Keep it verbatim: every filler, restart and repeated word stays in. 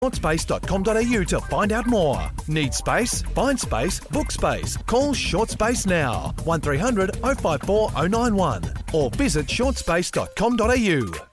shortspace dot com dot a u to find out more. Need space? Find space, book space. Call Shortspace now, one three hundred oh five four oh nine one or visit shortspace dot com dot a u.